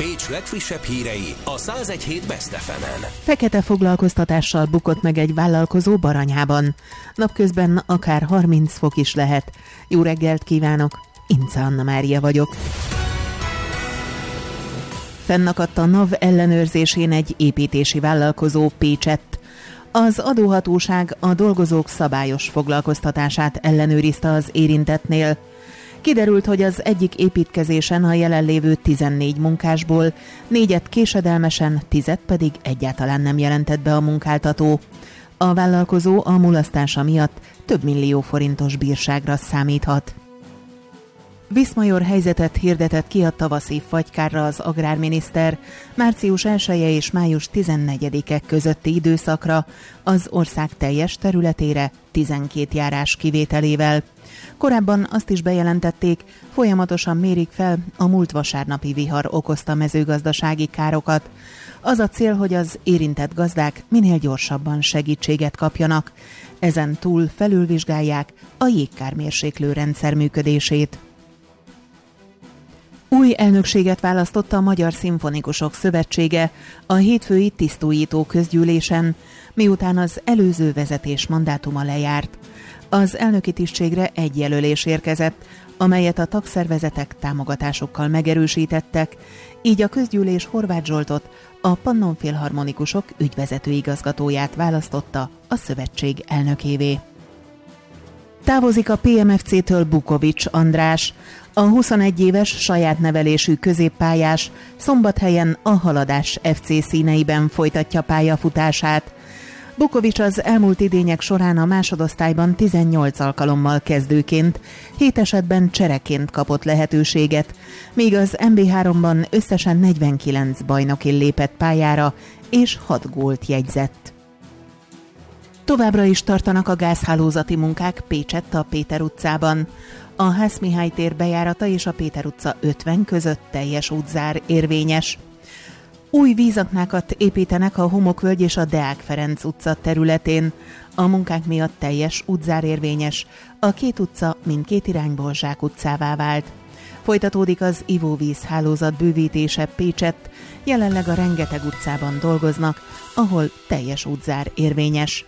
Pécs legfrissebb hírei a 101.7 Best FM-en. Fekete foglalkoztatással bukott meg egy vállalkozó Baranyában. Napközben akár 30 fok is lehet. Jó reggelt kívánok, Ince Anna Mária vagyok. Fennakadt a NAV ellenőrzésén egy építési vállalkozó Pécsett. Az adóhatóság a dolgozók szabályos foglalkoztatását ellenőrizte az érintettnél. Kiderült, hogy az egyik építkezésen a jelenlévő 14 munkásból 4-et késedelmesen, 10-et pedig egyáltalán nem jelentett be a munkáltató. A vállalkozó a mulasztása miatt több millió forintos bírságra számíthat. Viszmajor helyzetet hirdetett ki a tavaszi fagykárra az agrárminiszter március 1-e és május 14-e közötti időszakra az ország teljes területére 12 járás kivételével. Korábban azt is bejelentették, folyamatosan mérik fel a múlt vasárnapi vihar okozta mezőgazdasági károkat. Az a cél, hogy az érintett gazdák minél gyorsabban segítséget kapjanak. Ezen túl felülvizsgálják a jégkármérséklő rendszer működését. Új elnökséget választotta a Magyar Szimfonikusok Szövetsége a hétfői tisztújító közgyűlésen, miután az előző vezetés mandátuma lejárt. Az elnöki tisztségre egy jelölés érkezett, amelyet a tagszervezetek támogatásokkal megerősítettek, így a közgyűlés Horváth Zsoltot, a Pannon Filharmonikusok ügyvezető igazgatóját választotta a szövetség elnökévé. Távozik a PMFC-től Bukovics András. A 21 éves saját nevelésű középpályás Szombathelyen a Haladás FC színeiben folytatja pályafutását. Bukovics az elmúlt idények során a másodosztályban 18 alkalommal kezdőként, 7 esetben csereként kapott lehetőséget, míg az MB3-ban összesen 49 bajnokin lépett pályára és 6 gólt jegyzett. Továbbra is tartanak a gázhálózati munkák Pécsett a Péter utcában. A Hász Mihály tér bejárata és a Péter utca 50 között teljes útzár érvényes. Új vízaknákat építenek a Homokvölgy és a Deák Ferenc utca területén. A munkák miatt teljes útzár érvényes. A két utca mindkét irányból zsákutcává vált. Folytatódik az ivóvíz hálózat bővítése Pécsett. Jelenleg a Rengeteg utcában dolgoznak, ahol teljes útzár érvényes.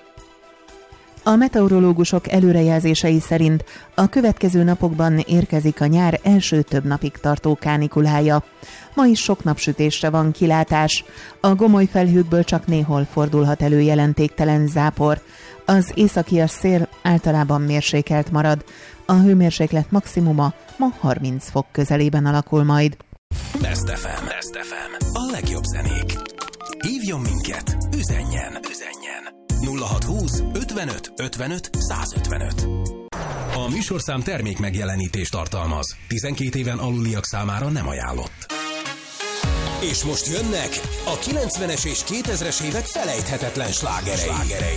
A meteorológusok előrejelzései szerint a következő napokban érkezik a nyár első több napig tartó kánikulája. Ma is sok napsütésre van kilátás. A gomoly felhőkből csak néhol fordulhat elő jelentéktelen zápor. Az északias szél általában mérsékelt marad. A hőmérséklet maximuma ma 30 fok közelében alakul majd. Best FM. Best FM. A legjobb zenék. Hívjon minket, üzenjen. 0620 55 55 155. A műsorszám termék megjelenítést tartalmaz. 12 éven aluliak számára nem ajánlott. És most jönnek a 90-es és 2000-es évek felejthetetlen slágerei.